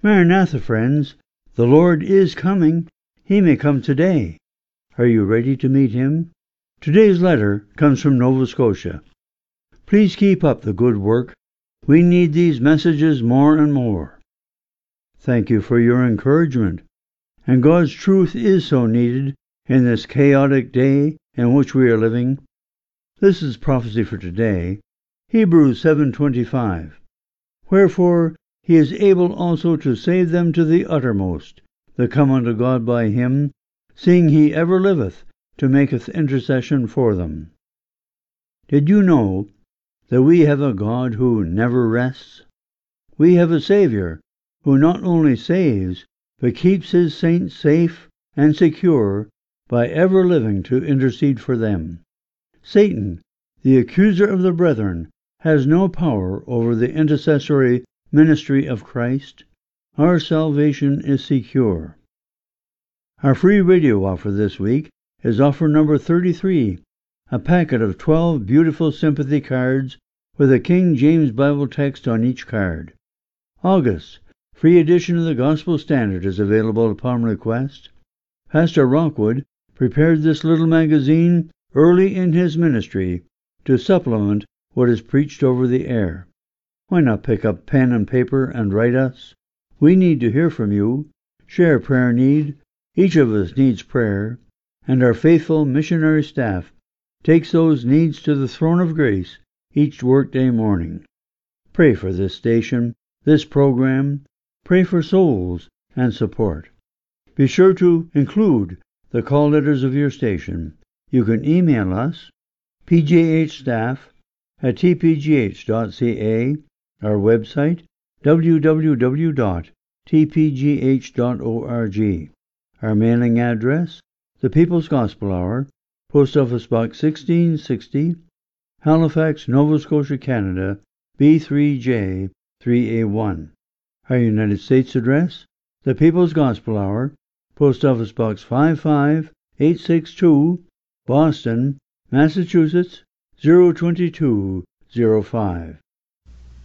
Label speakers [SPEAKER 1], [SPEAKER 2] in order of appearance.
[SPEAKER 1] Maranatha, friends, the Lord is coming. He may come today. Are you ready to meet him? Today's letter comes from Nova Scotia. Please keep up the good work. We need these messages more and more. Thank you for your encouragement. And God's truth is so needed in this chaotic day in which we are living. This is prophecy for today, Hebrews 7:25. Wherefore he is able also to save them to the uttermost, that come unto God by him, seeing he ever liveth to maketh intercession for them. Did you know that we have a God who never rests? We have a Savior who not only saves, but keeps his saints safe and secure by ever living to intercede for them. Satan, the accuser of the brethren, has no power over the intercessory ministry of Christ. Our salvation is secure. Our free radio offer this week is offer number 33, a packet of 12 beautiful sympathy cards with a King James Bible text on each card. August, free edition of the Gospel Standard is available upon request. Pastor Rockwood prepared this little magazine early in his ministry to supplement what is preached over the air. Why not pick up pen and paper and write us? We need to hear from you. Share prayer need. Each of us needs prayer, and our faithful missionary staff takes those needs to the throne of grace each workday morning. Pray for this station, this program. Pray for souls and support. Be sure to include the call letters of your station. You can email us, pjhstaff@tpgh.ca, our website, www.tpgh.org. Our mailing address, The People's Gospel Hour, Post Office Box 1660, Halifax, Nova Scotia, Canada, B3J 3A1. Our United States address, The People's Gospel Hour, Post Office Box 55862, Boston, Massachusetts 02205.